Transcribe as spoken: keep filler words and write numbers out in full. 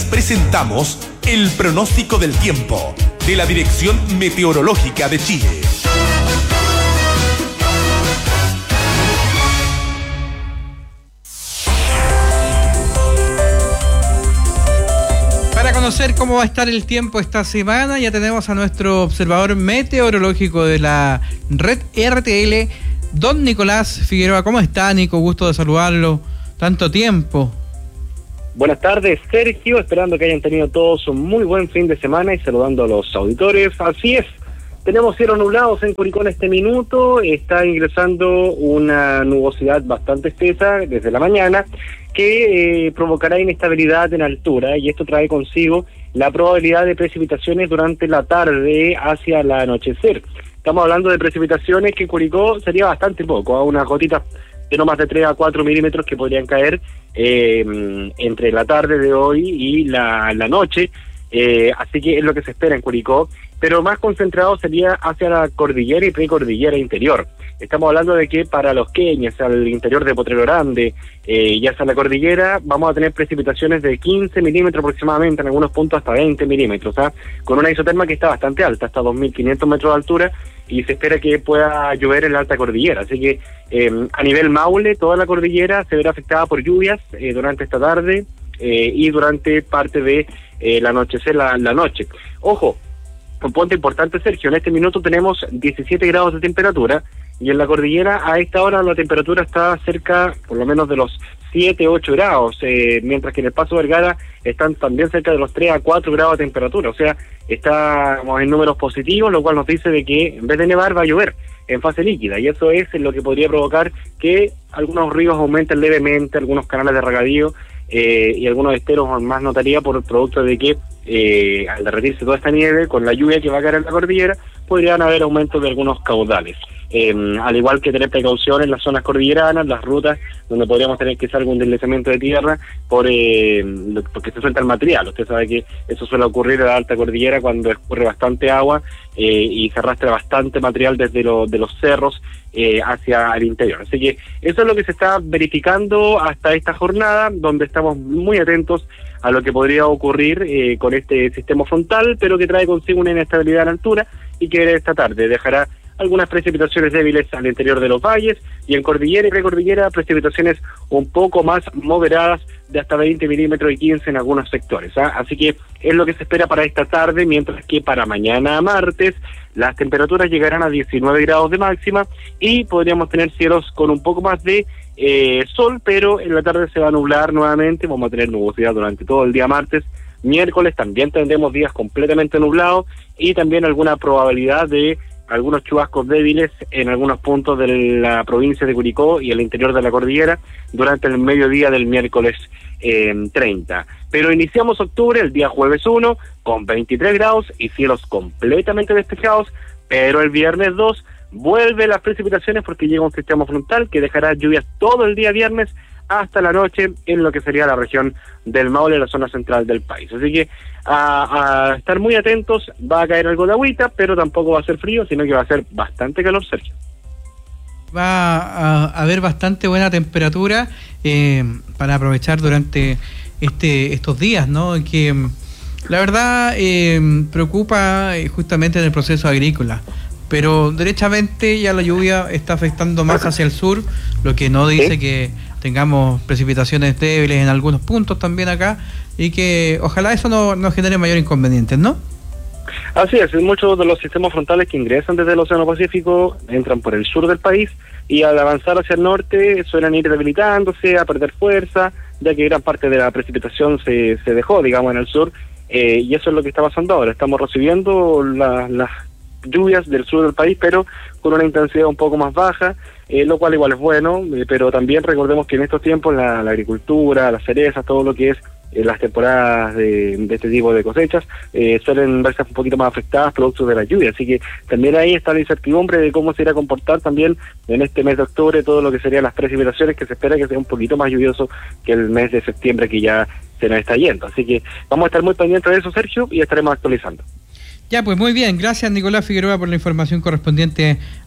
presentamos el pronóstico del tiempo de la Dirección Meteorológica de Chile. Para conocer cómo va a estar el tiempo esta semana, ya tenemos a nuestro observador meteorológico de la red R T L, don Nicolás Figueroa. ¿Cómo está, Nico? Gusto de saludarlo. Tanto tiempo. Buenas tardes, Sergio, esperando que hayan tenido todos un muy buen fin de semana y saludando a los auditores. Así es, tenemos cielos nublados en Curicó en este minuto, está ingresando una nubosidad bastante espesa desde la mañana que eh, provocará inestabilidad en altura, y esto trae consigo la probabilidad de precipitaciones durante la tarde hacia el anochecer. Estamos hablando de precipitaciones que en Curicó sería bastante poco, a unas gotitas de no más de tres a cuatro milímetros que podrían caer eh, entre la tarde de hoy y la, la noche, eh, así que es lo que se espera en Curicó, pero más concentrado sería hacia la cordillera y precordillera interior. Estamos hablando de que para los queñes, al interior de Potrero Grande eh, y hacia la cordillera, vamos a tener precipitaciones de quince milímetros aproximadamente, en algunos puntos hasta veinte milímetros, ¿ah? Con una isoterma que está bastante alta, hasta dos mil quinientos metros de altura, y se espera que pueda llover en la alta cordillera. Así que eh, a nivel Maule, toda la cordillera se verá afectada por lluvias eh, durante esta tarde eh, y durante parte de eh, el anochecer, la, la noche. Ojo, un punto importante, Sergio, en este minuto tenemos diecisiete grados de temperatura, y en la cordillera a esta hora la temperatura está cerca por lo menos de los siete, ocho grados, eh, mientras que en el Paso Vergara están también cerca de los tres a cuatro grados de temperatura. O sea, estamos en números positivos, lo cual nos dice de que en vez de nevar va a llover en fase líquida, y eso es lo que podría provocar que algunos ríos aumenten levemente, algunos canales de regadío eh, y algunos esteros más notaría por producto de que eh, al derretirse toda esta nieve, con la lluvia que va a caer en la cordillera, podrían haber aumentos de algunos caudales. Eh, al igual que tener precaución en las zonas cordilleranas, las rutas donde podríamos tener que hacer algún deslizamiento de tierra por eh, porque se suelta el material. Usted sabe que eso suele ocurrir en la alta cordillera cuando escurre bastante agua eh, y se arrastra bastante material desde lo, de los cerros eh, hacia el interior. Así que eso es lo que se está verificando hasta esta jornada, donde estamos muy atentos a lo que podría ocurrir eh, con este sistema frontal, pero que trae consigo una inestabilidad en altura y que esta tarde dejará algunas precipitaciones débiles al interior de los valles, y en cordillera y precordillera precipitaciones un poco más moderadas de hasta veinte milímetros y quince en algunos sectores, ¿ah? Así que es lo que se espera para esta tarde, mientras que para mañana martes las temperaturas llegarán a diecinueve grados de máxima y podríamos tener cielos con un poco más de eh, sol, pero en la tarde se va a nublar nuevamente. Vamos a tener nubosidad durante todo el día martes. Miércoles también tendremos días completamente nublados y también alguna probabilidad de algunos chubascos débiles en algunos puntos de la provincia de Curicó y el interior de la cordillera durante el mediodía del miércoles eh, treinta. Pero iniciamos octubre el día jueves uno con veintitrés grados y cielos completamente despejados, pero el viernes dos vuelve las precipitaciones porque llega un sistema frontal que dejará lluvias todo el día viernes hasta la noche en lo que sería la región del Maule, la zona central del país. Así que a, a estar muy atentos, va a caer algo de agüita, pero tampoco va a ser frío, sino que va a ser bastante calor, Sergio. Va a haber bastante buena temperatura eh, para aprovechar durante este estos días, ¿no? Que la verdad eh, preocupa justamente en el proceso agrícola, pero derechamente ya la lluvia está afectando más hacia el sur, lo que no dice ¿Sí? que tengamos precipitaciones débiles en algunos puntos también acá, y que ojalá eso no, no genere mayor inconvenientes, ¿no? Así es, muchos de los sistemas frontales que ingresan desde el Océano Pacífico entran por el sur del país y al avanzar hacia el norte suelen ir debilitándose, a perder fuerza, ya que gran parte de la precipitación se, se dejó, digamos, en el sur, eh, y eso es lo que está pasando ahora. Estamos recibiendo la, las lluvias del sur del país, pero con una intensidad un poco más baja, eh, lo cual igual es bueno, eh, pero también recordemos que en estos tiempos la, la agricultura, las cerezas, todo lo que es eh, las temporadas de, de este tipo de cosechas eh, suelen verse un poquito más afectadas producto de la lluvia, así que también ahí está la incertidumbre de cómo se irá a comportar también en este mes de octubre todo lo que serían las precipitaciones, que se espera que sea un poquito más lluvioso que el mes de septiembre, que ya se nos está yendo, así que vamos a estar muy pendientes de eso, Sergio, y estaremos actualizando. Ya, pues muy bien, gracias Nicolás Figueroa por la información correspondiente